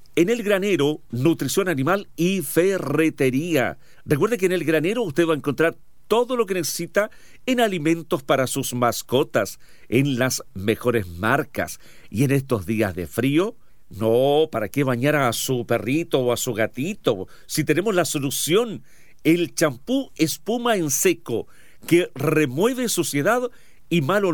En El Granero, nutrición animal y ferretería. Recuerde que en El Granero usted va a encontrar todo lo que necesita en alimentos para sus mascotas, en las mejores marcas. Y en estos días de frío, no, ¿para qué bañar a su perrito o a su gatito? Si tenemos la solución, el champú espuma en seco, que remueve suciedad y mal olor